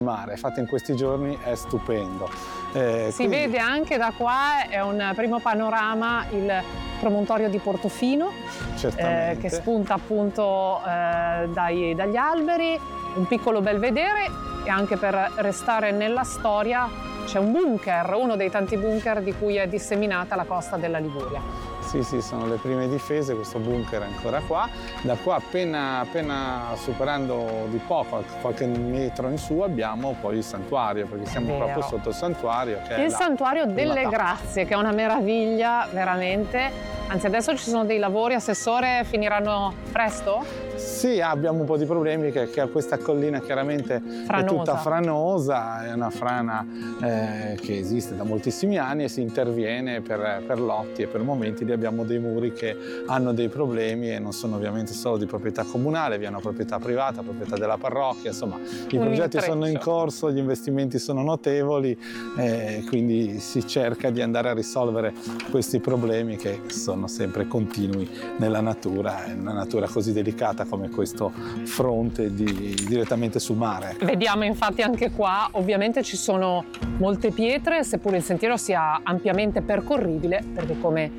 mare fatta in questi giorni è stupendo. Si vede anche da qua, è un primo panorama, il promontorio di Portofino, che spunta appunto dagli alberi, un piccolo belvedere, e anche per restare nella storia c'è un bunker, uno dei tanti bunker di cui è disseminata la costa della Liguria. Sì, sono le prime difese, questo bunker è ancora qua. Da qua appena superando di poco, qualche metro in su, abbiamo poi il santuario, perché siamo proprio sotto il santuario. Che è il santuario delle Grazie, che è una meraviglia veramente. Anzi, adesso ci sono dei lavori, Assessore, finiranno presto? Sì, abbiamo un po' di problemi che questa collina chiaramente è tutta franosa, è una frana che esiste da moltissimi anni e si interviene per lotti, e per momenti lì abbiamo dei muri che hanno dei problemi, e non sono ovviamente solo di proprietà comunale, vi è una proprietà privata, proprietà della parrocchia, insomma i progetti sono in corso, gli investimenti sono notevoli, quindi si cerca di andare a risolvere questi problemi che sono sempre continui nella natura, in una natura così delicata come questo fronte direttamente sul mare. Vediamo infatti anche qua, ovviamente ci sono molte pietre, seppur il sentiero sia ampiamente percorribile, perché come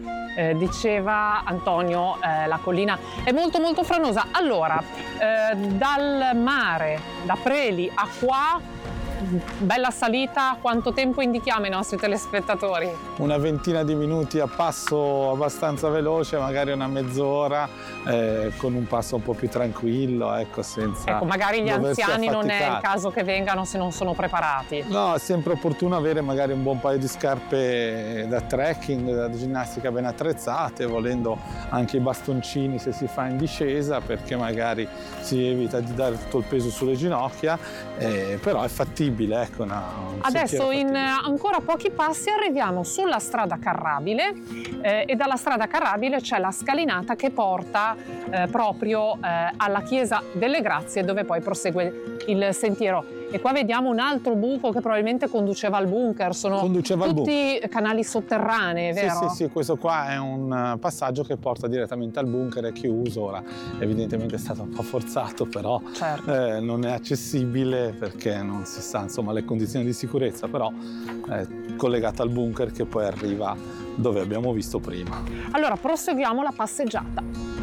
diceva Antonio, la collina è molto molto franosa. Allora, dal mare, da Preli a qua, bella salita, quanto tempo indichiamo ai nostri telespettatori? Una ventina di minuti a passo abbastanza veloce, magari una mezz'ora, con un passo un po' più tranquillo, senza magari gli anziani non è il caso che vengano se non sono preparati. No, è sempre opportuno avere magari un buon paio di scarpe da trekking, da ginnastica ben attrezzate, volendo anche i bastoncini se si fa in discesa, perché magari si evita di dare tutto il peso sulle ginocchia, però è fattibile. Adesso in ancora pochi passi arriviamo sulla strada carrabile, e dalla strada carrabile c'è la scalinata che porta proprio alla chiesa delle Grazie, dove poi prosegue il sentiero. E qua vediamo un altro buco che probabilmente conduceva al bunker, sono tutti canali sotterranei, vero? Sì, questo qua è un passaggio che porta direttamente al bunker, è chiuso, ora evidentemente è stato un po' forzato, però non è accessibile perché non si sa insomma le condizioni di sicurezza, però è collegato al bunker che poi arriva dove abbiamo visto prima. Allora proseguiamo la passeggiata.